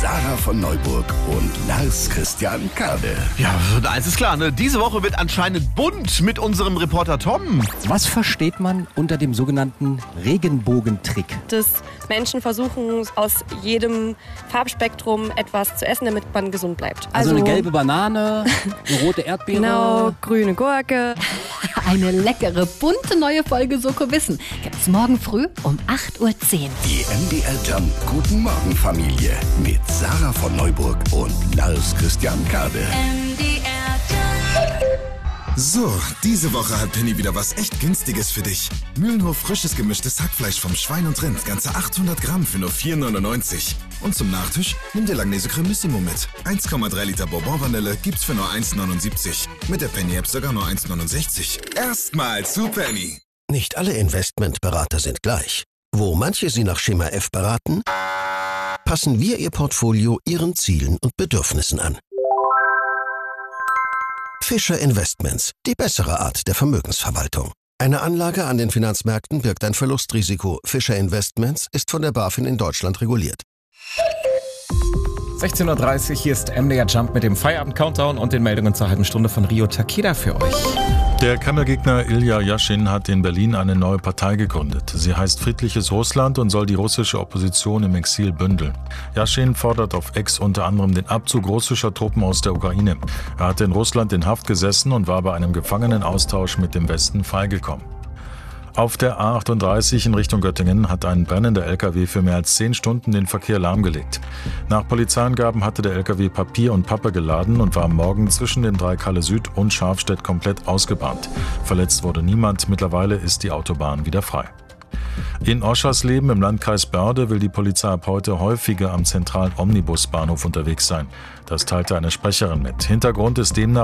Sarah von Neuburg und Lars Christian Kade. Ja, eins ist klar, ne? Diese Woche wird anscheinend bunt mit unserem Reporter Tom. Was versteht man unter dem sogenannten Regenbogentrick? Dass Menschen versuchen, aus jedem Farbspektrum etwas zu essen, damit man gesund bleibt. Also eine gelbe Banane, eine rote Erdbeere. Genau, grüne Gurke. Eine leckere, bunte neue Folge Soko Wissen gibt's morgen früh um 8:10 Uhr. Die MDR Jump Guten Morgen Familie mit Sarah von Neuburg und Lars Christian Kade. So, diese Woche hat Penny wieder was echt Günstiges für dich. Mühlenhof frisches gemischtes Hackfleisch vom Schwein und Rind, ganze 800 Gramm für nur 4,99. Und zum Nachtisch nimm dir Langnese Cremissimo mit. 1,3 Liter Bourbon-Vanille gibt's für nur 1,79. Mit der Penny-App sogar nur 1,69. Erstmal zu Penny. Nicht alle Investmentberater sind gleich. Wo manche Sie nach Schema F beraten, passen wir Ihr Portfolio Ihren Zielen und Bedürfnissen an. Fischer Investments, die bessere Art der Vermögensverwaltung. Eine Anlage an den Finanzmärkten birgt ein Verlustrisiko. Fischer Investments ist von der BaFin in Deutschland reguliert. 16:30 Uhr, hier ist MDR Jump mit dem Feierabend-Countdown und den Meldungen zur halben Stunde von Rio Takeda für euch. Der Kreml-Gegner Ilja Jaschin hat in Berlin eine neue Partei gegründet. Sie heißt Friedliches Russland und soll die russische Opposition im Exil bündeln. Jaschin fordert auf X unter anderem den Abzug russischer Truppen aus der Ukraine. Er hatte in Russland in Haft gesessen und war bei einem Gefangenenaustausch mit dem Westen freigekommen. Auf der A38 in Richtung Göttingen hat ein brennender LKW für mehr als 10 Stunden den Verkehr lahmgelegt. Nach Polizeiangaben hatte der LKW Papier und Pappe geladen und war am Morgen zwischen den 3 Kalle Süd und Scharfstedt komplett ausgebrannt. Verletzt wurde niemand, mittlerweile ist die Autobahn wieder frei. In Oschersleben im Landkreis Börde will die Polizei ab heute häufiger am zentralen Omnibusbahnhof unterwegs sein. Das teilte eine Sprecherin mit. Hintergrund ist demnach